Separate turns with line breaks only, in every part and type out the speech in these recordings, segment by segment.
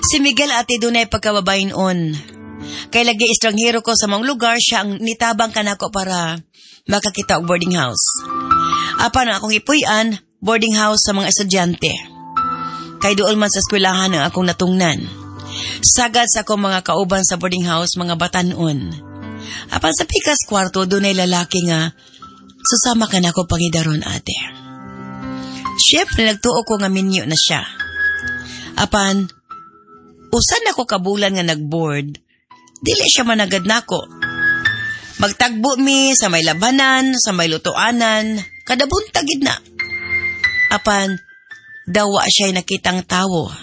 Si Miguel ate dunay pagkababayin-on. Kay lagi estranghero ko sa mga lugar, siya ang nitabang kanako para makakita og boarding house. Apan ang akong ipuy-an, boarding house sa mga estudyante. Kay duol man sa eskwelahan ang akong natungnan. Sagad sa akong mga kauban sa boarding house, mga batanon. Apan sa pikas kwarto, dunay lalaki nga susama kanako pangidaron ate. Siyempre nagtuo ko nga minyo na siya. Apan usan ako kabulan nga nagboard, dili siya managad nako. Magtagbo mi sa may labanan, sa may lutuanan, kada buntagid na. Apan, dawa siya'y nakitang tawo.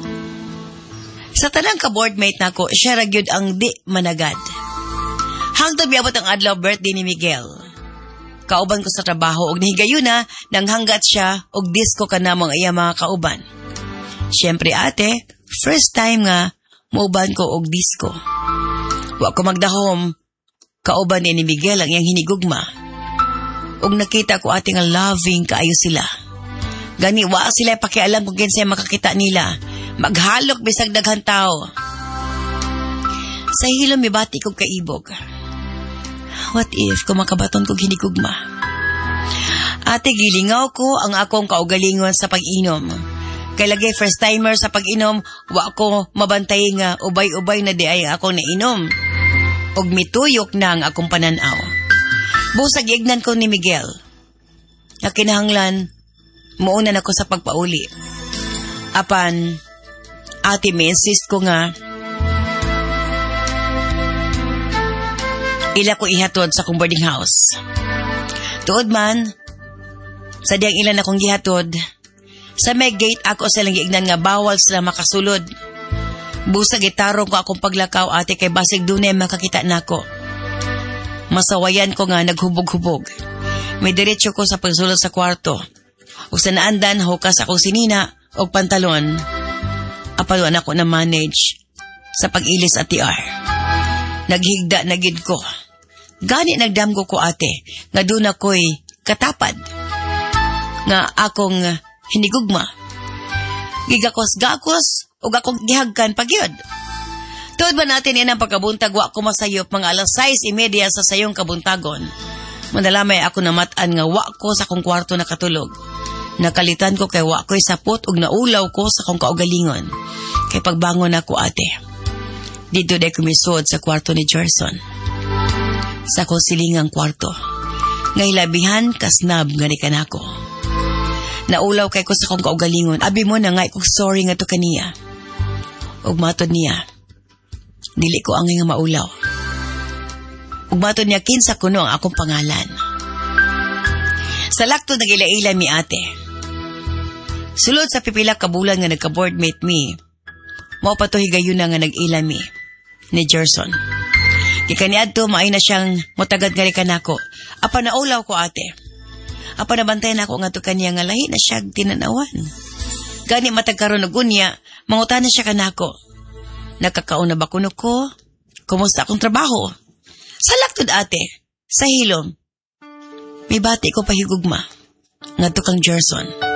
Sa tanang ka-boardmate nako, siya ragyod ang di managad. Hangtod miabot ang adlaw birthday ni Miguel. Kauban ko sa trabaho, og nahigayon na, nang hanggat siya, og disco ka na mga mga kauban. Siyempre ate, first time nga, mauban ko og disco. Wa ko magdahom, kauban ni Miguel ang iyang hinigugma. Og nakita ko ate nga loving kaayo sila. Gani, wa sila pakialam kung kinsay makakita nila. Maghalok bisag daghan tao. Sa hilom mibati kog kaibog. What if kung makabaton kog hinigugma? Ate, gilingaw ko ang akong kaugalingon sa pag-inom. Kay lagi first timer sa pag-inom, wa ko mabantay nga ubay-ubay na di ay ako nainom. Og mituyok na ang akong pananaw. Busag ignan ko ni Miguel. Nakinahanglan, muunan ako sa pagpauli. Apan, ate, may insist ko nga, ila ko ihatod sa kong boarding house. Tuod man, sadyang ilan akong gihatod, sa may gate ako silang giignan nga bawal sila makasulod. Busag itarong ko akong paglakaw ate kay basig dunay makakita nako. Masawayan ko nga naghubog-hubog. May diretso ko sa pagsulod sa kwarto. Ug sa naandan hukas akong sinina og pantalon. Apaluan ako na manage sa pag-ilis at TR. Naghigda na gid ko. Gani nagdamgo ko ate nga doon ako'y katapad. Nga akong hinigugma. Gigakos-gakos o akong gihagkan pagyod. Tuod ba natin yan ang pagkabuntag, wa ko masayop mga alas 6:30 sa sayong kabuntagon. Manalamay ako namatan nga wa ko sa kong kwarto nakatulog. Nakalitan ko kay wa ko'y sapot ug naulaw ko sa kong kaugalingon. Kay pagbangon ako ate, dito day kumisod sa kwarto ni Gerson. Sa kong silingang kwarto. Ngay labihan kasnab nga ni kanako. Naulaw kay ko sa kong kaugalingon. Abi mo na nga kong sorry nga to kaniya. Ug matod niya, dili ko angay nga maulaw. Ug matod niya kinsa kuno ang akong pangalan. Sa lakto nagila-ila mi ate. Sulod sa pipila ka bulan nga nagka-boardmate mi, mao pa to higayon na nga nag-ila mi ni Gerson. Ikaniadto maay na siyang motagad nga kanako. Apa naulaw ko ate. Apa nabantay na ako nga to kaniya nga lahi na siya tinanawan. Gani matagkaroon og unya, mangutan na siya kanako. Nakakauna ba kuno ko? Kumusta akong trabaho? Sa laktod ate, sa hilom. May bati ko pahigugma. Nga to kang Gerson.